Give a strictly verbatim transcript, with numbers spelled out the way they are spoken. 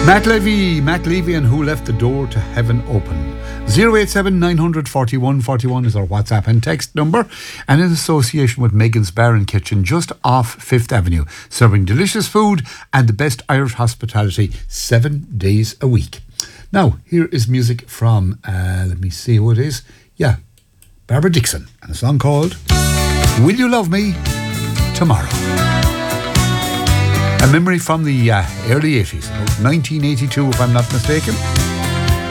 Matt Levy, Matt Levy and Who Left the Door to Heaven Open. zero eight seven nine hundred forty-one forty-one is our WhatsApp and text number, and in association with Megan's Bar and Kitchen just off Fifth Avenue, serving delicious food and the best Irish hospitality seven days a week. Now, here is music from, uh, let me see who it is. Yeah, Barbara Dixon, and a song called Will You Love Me Tomorrow? A memory from the uh, early eighties, about nineteen eighty-two if I'm not mistaken.